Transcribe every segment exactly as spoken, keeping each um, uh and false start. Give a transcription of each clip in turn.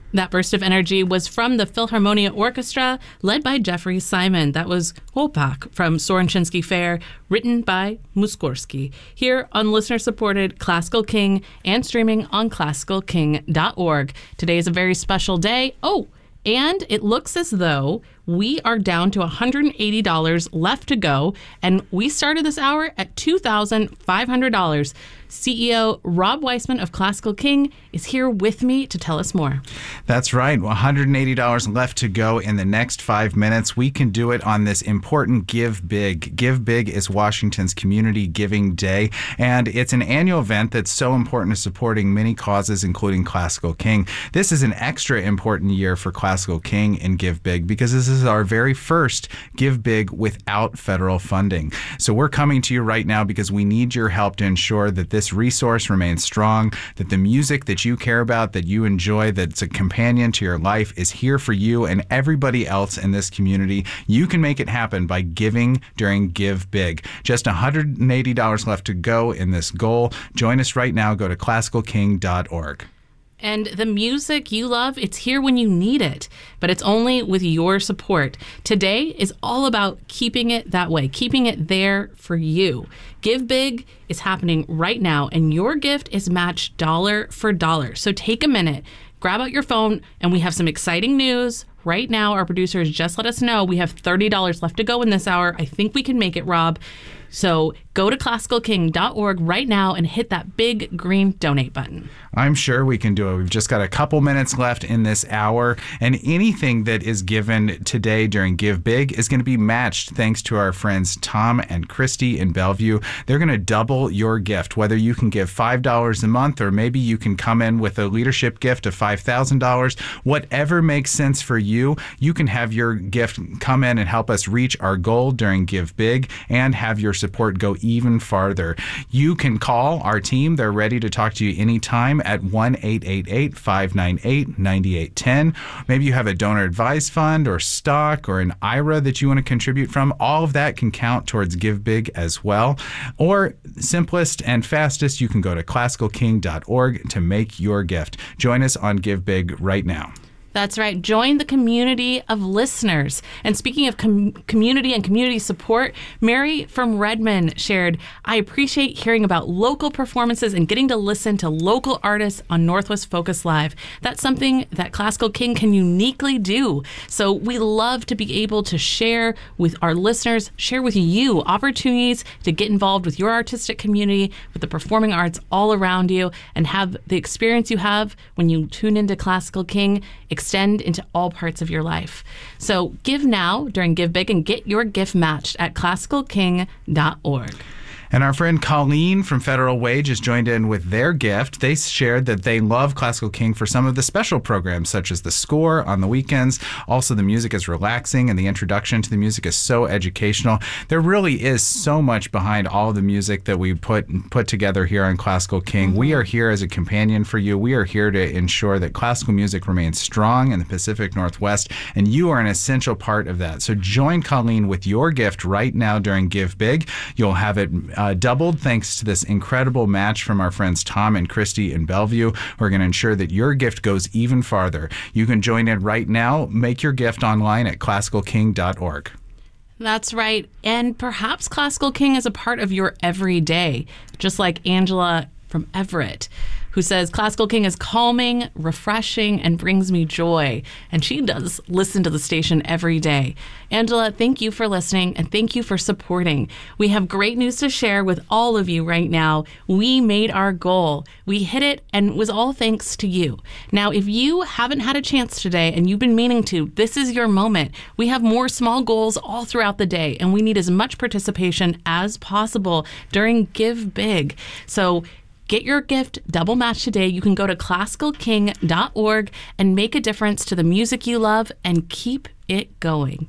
That burst of energy was from the Philharmonia Orchestra, led by Jeffrey Simon. That was Chłopak from Soren Shinsky Fair, written by Mussorgsky. Here on listener-supported Classical King and streaming on classical king dot org. Today is a very special day. Oh, and it looks as though we are down to one hundred eighty dollars left to go, and we started this hour at two thousand five hundred dollars. C E O Rob Weissman of Classical King is here with me to tell us more. That's right. one hundred eighty dollars left to go in the next five minutes. We can do it on this important Give Big. Give Big is Washington's Community Giving Day, and it's an annual event that's so important to supporting many causes, including Classical King. This is an extra important year for Classical King and Give Big because this is our very first Give Big without federal funding. So we're coming to you right now because we need your help to ensure that this resource remains strong, that the music that you care about, that you enjoy, that's a companion to your life is here for you and everybody else in this community. You can make it happen by giving during Give Big. Just one hundred eighty dollars left to go in this goal. Join us right now. Go to classical king dot org. And the music you love, it's here when you need it, but it's only with your support. Today is all about keeping it that way, keeping it there for you. Give Big is happening right now, and your gift is matched dollar for dollar. So take a minute, grab out your phone, and we have some exciting news. Right now, our producers just let us know we have thirty dollars left to go in this hour. I think we can make it, Rob. So go to classical king dot org right now and hit that big green donate button. I'm sure we can do it. We've just got a couple minutes left in this hour, and anything that is given today during Give Big is going to be matched thanks to our friends Tom and Christy in Bellevue. They're going to double your gift, whether you can give five dollars a month or maybe you can come in with a leadership gift of five thousand dollars. Whatever makes sense for you, you can have your gift come in and help us reach our goal during Give Big and have your support go even farther. You can call our team. They're ready to talk to you anytime at one eight eight eight, five nine eight, nine eight one zero. Maybe you have a donor advised fund or stock or an I R A that you want to contribute from. All of that can count towards Give Big as well. Or simplest and fastest, you can go to classical king dot org to make your gift. Join us on Give Big right now. That's right. Join the community of listeners. And speaking of com- community and community support, Mary from Redmond shared, I appreciate hearing about local performances and getting to listen to local artists on Northwest Focus Live. That's something that Classical King can uniquely do. So we love to be able to share with our listeners, share with you opportunities to get involved with your artistic community, with the performing arts all around you, and have the experience you have when you tune into Classical King extend into all parts of your life. So give now during Give Big and get your gift matched at classical king dot org. And our friend Colleen from Federal Wage has joined in with their gift. They shared that they love Classical King for some of the special programs, such as the score on the weekends. Also, the music is relaxing, and the introduction to the music is so educational. There really is so much behind all of the music that we put put together here on Classical King. Mm-hmm. We are here as a companion for you. We are here to ensure that classical music remains strong in the Pacific Northwest, and you are an essential part of that. So join Colleen with your gift right now during Give Big. You'll have it Uh, doubled thanks to this incredible match from our friends Tom and Christy in Bellevue. We're going to ensure that your gift goes even farther. You can join in right now. Make your gift online at classical king dot org. That's right. And perhaps Classical King is a part of your everyday, just like Angela from Everett, who says, Classical King is calming, refreshing, and brings me joy. And she does listen to the station every day. Angela, thank you for listening, and thank you for supporting. We have great news to share with all of you right now. We made our goal. We hit it, and it was all thanks to you. Now, if you haven't had a chance today, and you've been meaning to, this is your moment. We have more small goals all throughout the day, and we need as much participation as possible during Give Big. So get your gift double matched today. You can go to classical king dot org and make a difference to the music you love and keep it going.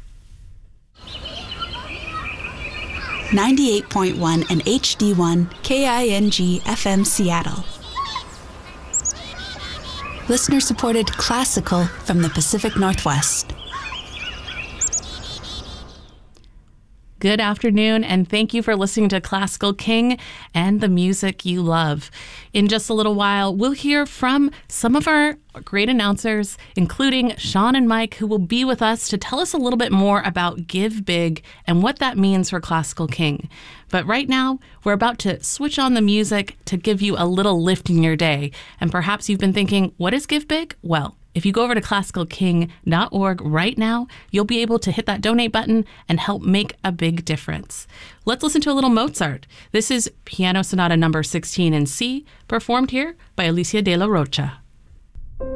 ninety-eight point one and H D one K I N G F M Seattle. Listener-supported classical from the Pacific Northwest. Good afternoon, and thank you for listening to Classical King and the music you love. In just a little while, we'll hear from some of our great announcers, including Sean and Mike, who will be with us to tell us a little bit more about Give Big and what that means for Classical King. But right now, we're about to switch on the music to give you a little lift in your day. And perhaps you've been thinking, what is Give Big? Well, if you go over to classical king dot org right now, you'll be able to hit that donate button and help make a big difference. Let's listen to a little Mozart. This is Piano Sonata number sixteen in C, performed here by Alicia de la Rocha.